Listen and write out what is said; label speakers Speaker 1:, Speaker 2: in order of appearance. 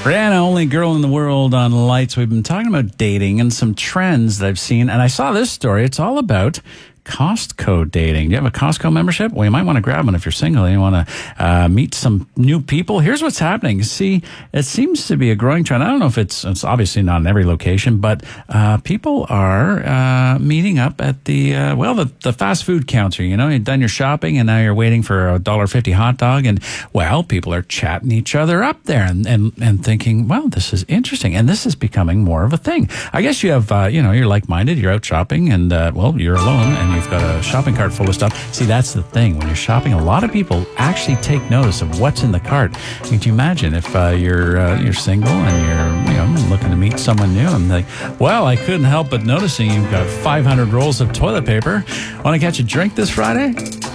Speaker 1: Rihanna, only girl in the world on Lights. We've been talking about dating and some trends that I've seen. And I saw this story. It's all about Costco dating. Do you have a Costco membership? Well, you might want to grab one if you're single and you want to meet some new people. Here's what's happening. See, it seems to be a growing trend. I don't know if it's obviously not in every location, but people are meeting up at the fast food counter. You know, you've done your shopping and now you're waiting for a $1.50 hot dog, and people are chatting each other up there and thinking, well, this is interesting, and this is becoming more of a thing. I guess you have you're like-minded, you're out shopping, and you're alone and you've got a shopping cart full of stuff. See, that's the thing. When you're shopping, a lot of people actually take notice of what's in the cart. Could you imagine if you're single and you're looking to meet someone new and like, well, I couldn't help but noticing you've got 500 rolls of toilet paper. Want to catch a drink this Friday?